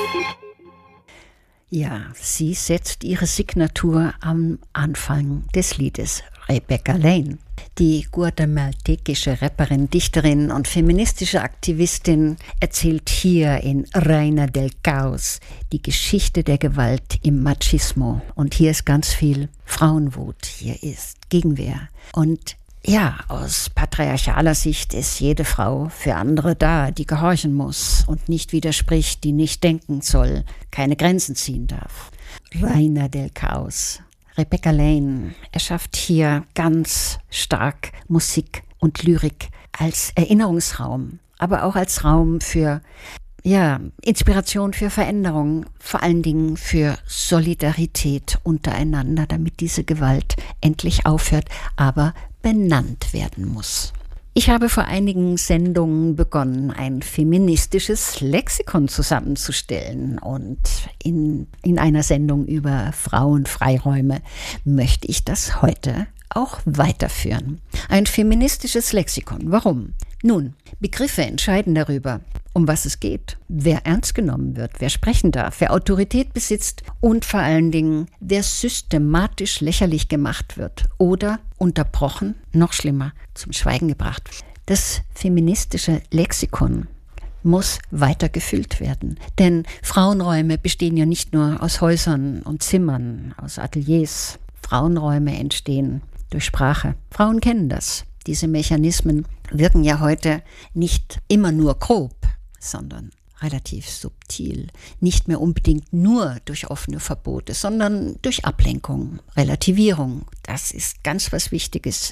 Ja, sie setzt ihre Signatur am Anfang des Liedes, Rebecca Lane. Die guatemaltekische Rapperin, Dichterin und feministische Aktivistin erzählt hier in Reina del Caos die Geschichte der Gewalt im Machismo. Und hier ist ganz viel Frauenwut, hier ist Gegenwehr. Und ja, aus patriarchaler Sicht ist jede Frau für andere da, die gehorchen muss und nicht widerspricht, die nicht denken soll, keine Grenzen ziehen darf. Reina del Caos. Rebecca Lane erschafft hier ganz stark Musik und Lyrik als Erinnerungsraum, aber auch als Raum für Inspiration für Veränderung, vor allen Dingen für Solidarität untereinander, damit diese Gewalt endlich aufhört, aber benannt werden muss. Ich habe vor einigen Sendungen begonnen, ein feministisches Lexikon zusammenzustellen, und in einer Sendung über Frauenfreiräume möchte ich das heute auch weiterführen. Ein feministisches Lexikon. Warum? Nun, Begriffe entscheiden darüber, um was es geht, wer ernst genommen wird, wer sprechen darf, wer Autorität besitzt und vor allen Dingen, wer systematisch lächerlich gemacht wird oder unterbrochen, noch schlimmer, zum Schweigen gebracht wird. Das feministische Lexikon muss weiter gefüllt werden. Denn Frauenräume bestehen ja nicht nur aus Häusern und Zimmern, aus Ateliers. Frauenräume entstehen durch Sprache. Frauen kennen das. Diese Mechanismen wirken ja heute nicht immer nur grob, sondern relativ subtil. Nicht mehr unbedingt nur durch offene Verbote, sondern durch Ablenkung, Relativierung. Das ist ganz was Wichtiges.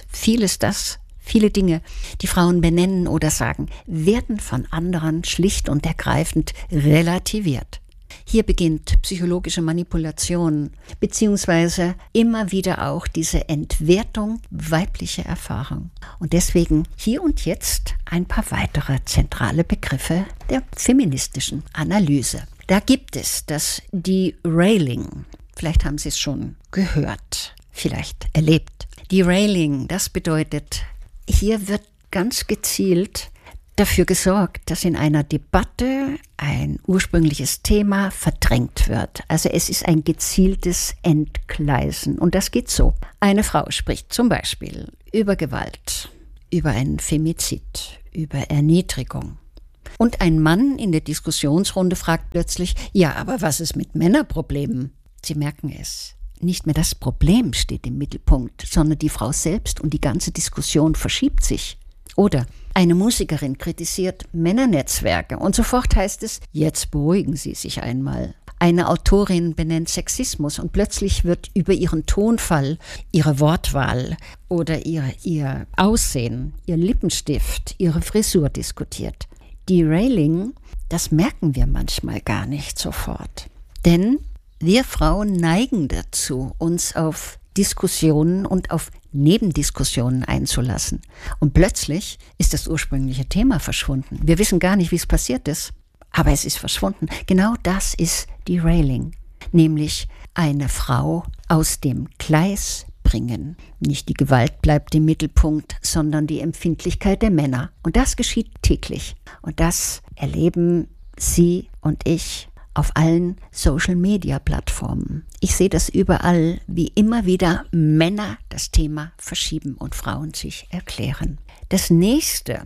Viele Dinge, die Frauen benennen oder sagen, werden von anderen schlicht und ergreifend relativiert. Hier beginnt psychologische Manipulation, beziehungsweise immer wieder auch diese Entwertung weiblicher Erfahrung. Und deswegen hier und jetzt ein paar weitere zentrale Begriffe der feministischen Analyse. Da gibt es das Derailing. Vielleicht haben Sie es schon gehört, vielleicht erlebt. Derailing, das bedeutet, hier wird ganz gezielt dafür gesorgt, dass in einer Debatte ein ursprüngliches Thema verdrängt wird. Also es ist ein gezieltes Entgleisen. Und das geht so. Eine Frau spricht zum Beispiel über Gewalt, über einen Femizid, über Erniedrigung. Und ein Mann in der Diskussionsrunde fragt plötzlich, ja, aber was ist mit Männerproblemen? Sie merken es. Nicht mehr das Problem steht im Mittelpunkt, sondern die Frau selbst, und die ganze Diskussion verschiebt sich. Oder eine Musikerin kritisiert Männernetzwerke und sofort heißt es, jetzt beruhigen Sie sich einmal. Eine Autorin benennt Sexismus und plötzlich wird über ihren Tonfall, ihre Wortwahl oder ihr Aussehen, ihr Lippenstift, ihre Frisur diskutiert. Derailing, das merken wir manchmal gar nicht sofort. Denn wir Frauen neigen dazu, uns auf Diskussionen und auf Nebendiskussionen einzulassen. Und plötzlich ist das ursprüngliche Thema verschwunden. Wir wissen gar nicht, wie es passiert ist, aber es ist verschwunden. Genau das ist Derailing, nämlich eine Frau aus dem Gleis bringen. Nicht die Gewalt bleibt im Mittelpunkt, sondern die Empfindlichkeit der Männer. Und das geschieht täglich. Und das erleben Sie und ich auf allen Social-Media-Plattformen. Ich sehe das überall, wie immer wieder Männer das Thema verschieben und Frauen sich erklären. Das nächste,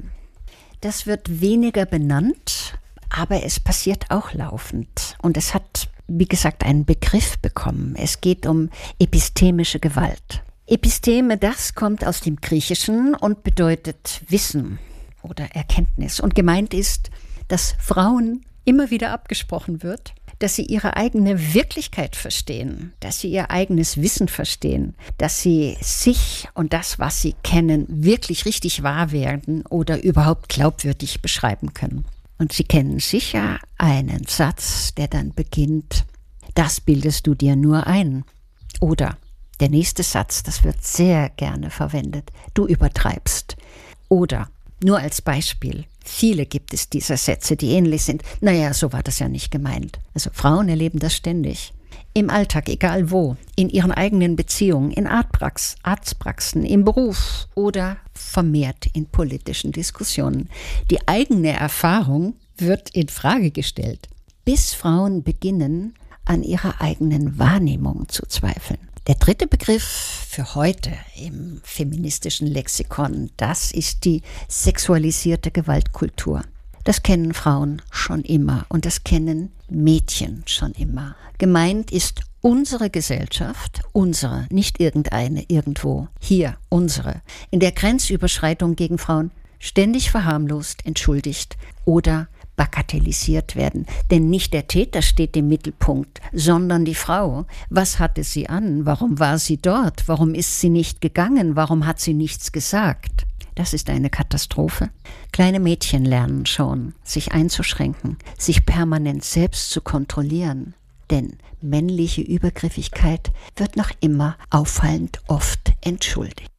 das wird weniger benannt, aber es passiert auch laufend. Und es hat, wie gesagt, einen Begriff bekommen. Es geht um epistemische Gewalt. Episteme, das kommt aus dem Griechischen und bedeutet Wissen oder Erkenntnis. Und gemeint ist, dass Frauen immer wieder abgesprochen wird, dass sie ihre eigene Wirklichkeit verstehen, dass sie ihr eigenes Wissen verstehen, dass sie sich und das, was sie kennen, wirklich richtig wahr werden oder überhaupt glaubwürdig beschreiben können. Und Sie kennen sicher einen Satz, der dann beginnt, das bildest du dir nur ein. Oder der nächste Satz, das wird sehr gerne verwendet, du übertreibst. Oder nur als Beispiel, viele gibt es dieser Sätze, die ähnlich sind. Naja, so war das ja nicht gemeint. Also Frauen erleben das ständig. Im Alltag, egal wo, in ihren eigenen Beziehungen, in Arztpraxen, im Beruf oder vermehrt in politischen Diskussionen. Die eigene Erfahrung wird in Frage gestellt. bis Frauen beginnen, an ihrer eigenen Wahrnehmung zu zweifeln. Der dritte Begriff für heute im feministischen Lexikon, das ist die sexualisierte Gewaltkultur. Das kennen Frauen schon immer und das kennen Mädchen schon immer. Gemeint ist unsere Gesellschaft, unsere, nicht irgendeine, irgendwo, hier, unsere, in der Grenzüberschreitung gegen Frauen ständig verharmlost, entschuldigt oder bagatellisiert werden. Denn nicht der Täter steht im Mittelpunkt, sondern die Frau. Was hatte sie an? Warum war sie dort? Warum ist sie nicht gegangen? Warum hat sie nichts gesagt? Das ist eine Katastrophe. Kleine Mädchen lernen schon, sich einzuschränken, sich permanent selbst zu kontrollieren. Denn männliche Übergriffigkeit wird noch immer auffallend oft entschuldigt.